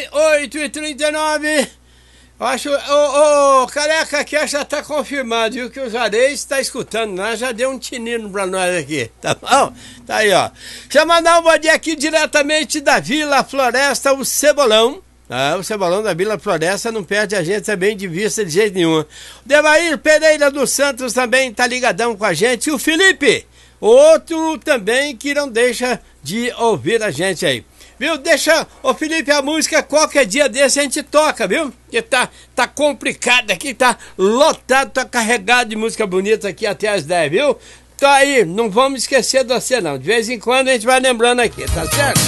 8h39. Acho, ô, Careca, aqui já tá confirmado, viu, que o Juarez está escutando, nós já deu um tinino pra nós aqui, tá bom? Tá aí, ó. Deixa eu mandar um bom dia aqui diretamente da Vila Floresta, o Cebolão. Ah, o Cebolão da Vila Floresta não perde a gente também de vista de jeito nenhum. O Devair Pereira dos Santos também tá ligadão com a gente. E o Felipe, outro também que não deixa de ouvir a gente aí. Viu? Deixa, ô Felipe, a música qualquer dia desse a gente toca, viu? Que tá complicado aqui, tá lotado, tá carregado de música bonita aqui até as 10, viu? Então aí, não vamos esquecer de você não. De vez em quando a gente vai lembrando aqui, tá certo?